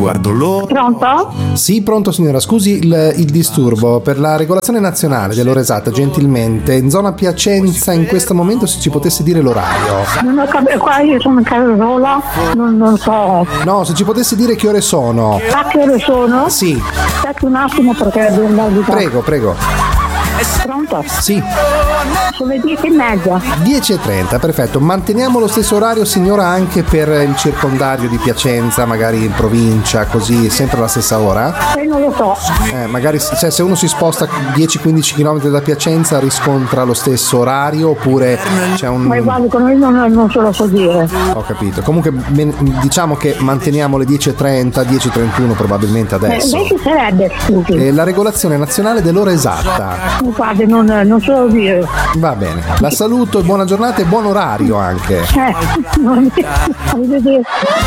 guardo loro. Pronto? Sì, pronto signora, scusi il disturbo. Per la regolazione nazionale dell'ora esatta, gentilmente, in zona Piacenza in questo momento se ci potesse dire l'orario. Non ho capito, qua io sono in casa sola, non so. No, se ci potesse dire che ore sono. A che ore sono? Sì. Aspetta un attimo perché devo andare di qua. Prego. Pronto? Sì. Sono le 10:30. 10:30, perfetto. Manteniamo lo stesso orario, signora, anche per il circondario di Piacenza, magari in provincia, così, sempre la stessa ora? Non lo so. Magari se uno si sposta 10-15 km da Piacenza riscontra lo stesso orario oppure c'è un... Ma guarda, con noi non ce lo so dire. Ho capito. Comunque diciamo che manteniamo le 10:30, 10:31 probabilmente adesso. Lei chi sarebbe, scusi? La regolazione nazionale dell'ora esatta. Guarda, non ce lo dire. Va bene. La saluto e buona giornata e buon orario anche. Arrivederci.